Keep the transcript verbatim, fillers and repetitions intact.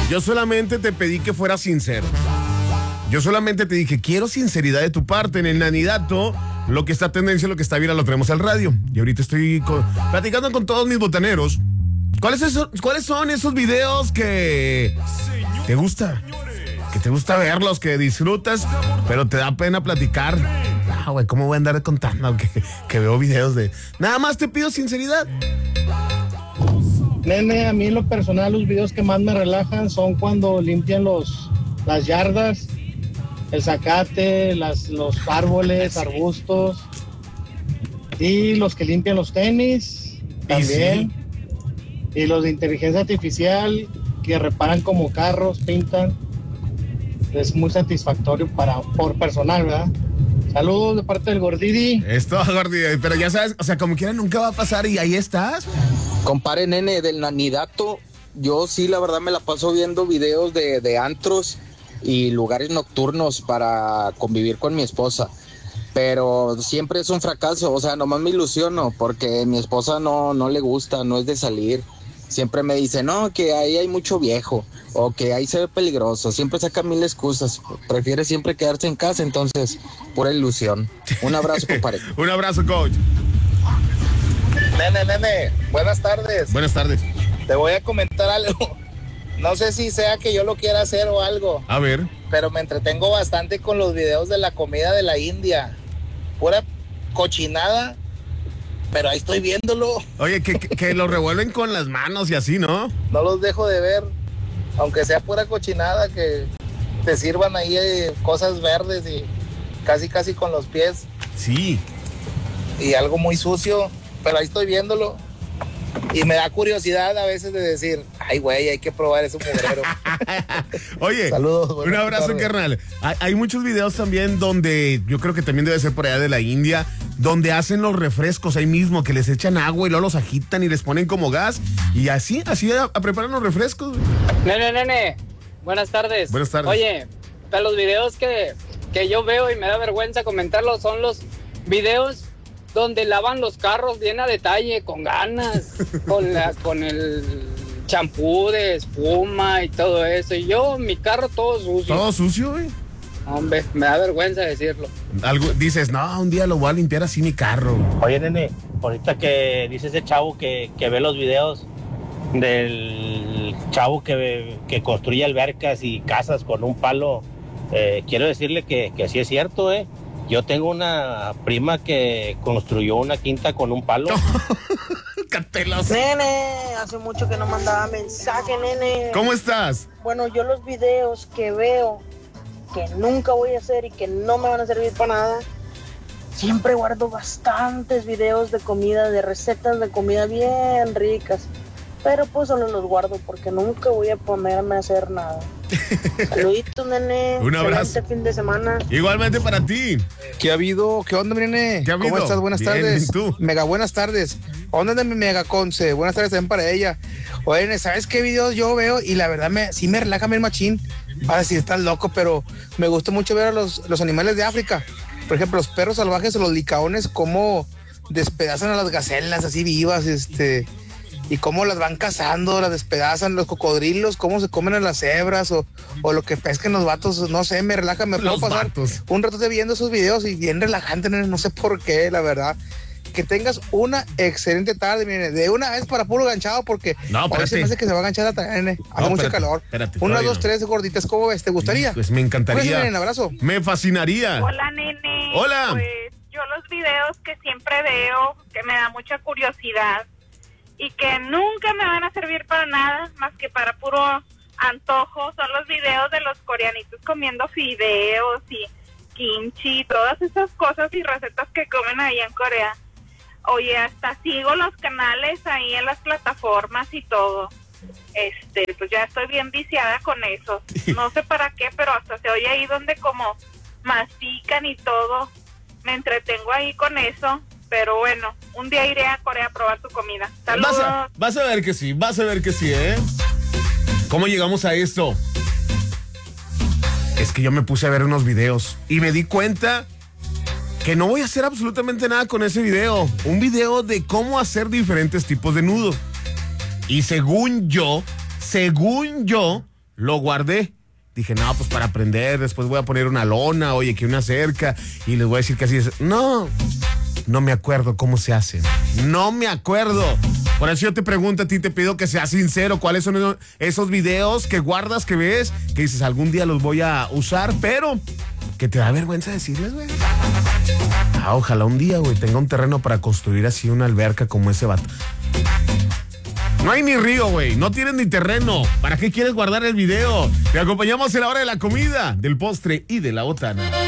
Yo solamente te pedí que fueras sincero. Yo solamente te dije, quiero sinceridad de tu parte. En el Nanidato, lo que está tendencia, lo que está viral, lo tenemos al radio. Y ahorita estoy con, platicando con todos mis botaneros. ¿Cuáles, eso, ¿Cuáles son esos videos que te gusta? Que te gusta verlos, que disfrutas, pero te da pena platicar. Ah, güey, ¿cómo voy a andar contando que, que veo videos de... Nada más te pido sinceridad. Nene, a mí en lo personal los videos que más me relajan son cuando limpian los, las yardas, el zacate, las, los árboles, arbustos, y los que limpian los tenis también, y, sí. y los de inteligencia artificial que reparan como carros, pintan. Es muy satisfactorio para por personal, ¿verdad? Saludos de parte del Gordidi. Esto, Gordidi, pero ya sabes, o sea, como quiera nunca va a pasar y ahí estás. Compare, nene, del Nanidato, yo sí, la verdad, me la paso viendo videos de, de antros y lugares nocturnos para convivir con mi esposa. Pero siempre es un fracaso, o sea, nomás me ilusiono porque mi esposa no, no le gusta, no es de salir. Siempre me dice, no, que ahí hay mucho viejo, o que ahí se ve peligroso. Siempre saca mil excusas. Prefiere siempre quedarse en casa, entonces, pura ilusión. Un abrazo, compadre. Un abrazo, coach. Nene, nene, buenas tardes. Buenas tardes. Te voy a comentar algo. No sé si sea que yo lo quiera hacer o algo. A ver. Pero me entretengo bastante con los videos de la comida de la India. Pura cochinada. Pero ahí estoy viéndolo. Oye, que, que, que lo revuelven con las manos y así, ¿no? No los dejo de ver. Aunque sea pura cochinada, que te sirvan ahí eh, cosas verdes y casi casi con los pies. Sí. Y algo muy sucio, pero ahí estoy viéndolo. Y me da curiosidad a veces de decir, ay, güey, hay que probar ese mugrero. Oye, saludos. Un abrazo, tardes. Carnal. Hay, hay muchos videos también donde, yo creo que también debe ser por allá de la India, donde hacen los refrescos ahí mismo, que les echan agua y luego los agitan y les ponen como gas. Y así, así a, a preparar los refrescos. Nene, nene, buenas tardes. Buenas tardes. Oye, para los videos que, que yo veo y me da vergüenza comentarlos son los videos donde lavan los carros bien a detalle, con ganas, con la, con el champú de espuma y todo eso. Y yo, mi carro todo sucio. ¿Todo sucio, güey? Hombre, me da vergüenza decirlo. Algo, dices, no, un día lo voy a limpiar así mi carro. Oye, nene, ahorita que dice ese chavo que, que ve los videos del chavo que, que construye albercas y casas con un palo, eh, quiero decirle que, que sí es cierto, ¿eh? Yo tengo una prima que construyó una quinta con un palo. Catelas. Nene, hace mucho que no mandaba mensaje, nene. ¿Cómo estás? Bueno, yo los videos que veo, que nunca voy a hacer y que no me van a servir para nada, siempre guardo bastantes videos de comida, de recetas de comida bien ricas. Pero pues solo los guardo porque nunca voy a ponerme a hacer nada. Saluditos, nene. Un abrazo. Excelente fin de semana. Igualmente para ti. ¿Qué ha habido? ¿Qué onda, nene? ¿Qué ha habido? ¿Cómo estás? Buenas Bien, tardes. ¿y tú? Mega buenas tardes. ¿Dónde anda mi Mega Conce? Buenas tardes también para ella. Oye, ¿sabes qué videos yo veo? Y la verdad me, sí me relaja bien machín. Vas a decir, estás loco, pero me gusta mucho ver a los, los animales de África. Por ejemplo, los perros salvajes o los licaones, cómo despedazan a las gacelas así vivas, este... y cómo las van cazando, las despedazan, los cocodrilos, cómo se comen a las cebras o, o lo que pesquen los vatos, no sé, me relaja, me puedo pasar vatos. un rato viendo esos videos y bien relajante, no sé por qué, la verdad. Que tengas una excelente tarde, miren, de una vez para puro ganchado porque no, hoy se me hace que se va a ganchar la tarde, hace no, mucho espérate, calor. Espérate, una, dos, no. tres gorditas, ¿cómo ves? ¿Te gustaría? Pues me encantaría. Pues, un abrazo. Me fascinaría. Hola, nene. Hola. Pues yo los videos que siempre veo, que me da mucha curiosidad y que nunca me van a servir para nada más que para puro antojo, son los videos de los coreanitos comiendo fideos y kimchi y todas esas cosas y recetas que comen ahí en Corea. Oye, hasta sigo los canales ahí en las plataformas y todo. Este, pues ya estoy bien viciada con eso. No sé para qué, pero hasta se oye ahí donde como mastican y todo. Me entretengo ahí con eso. Pero bueno, un día iré a Corea a probar tu comida. Saludos. Vas a, vas a ver que sí, vas a ver que sí, ¿eh? ¿Cómo llegamos a esto? Es que yo me puse a ver unos videos y me di cuenta que no voy a hacer absolutamente nada con ese video. Un video de cómo hacer diferentes tipos de nudo. Y según yo, según yo, lo guardé. Dije, no, pues para aprender, después voy a poner una lona, oye, que una cerca, y les voy a decir que así es. No, no me acuerdo cómo se hace. No me acuerdo. Por eso yo te pregunto a ti, te pido que seas sincero. ¿Cuáles son esos videos que guardas, que ves, que dices, algún día los voy a usar, pero que te da vergüenza decirles, güey? Ah, ojalá un día, güey, tenga un terreno para construir así una alberca como ese vato. No hay ni río, güey. No tienes ni terreno. ¿Para qué quieres guardar el video? Te acompañamos en la hora de la comida, del postre y de la botana.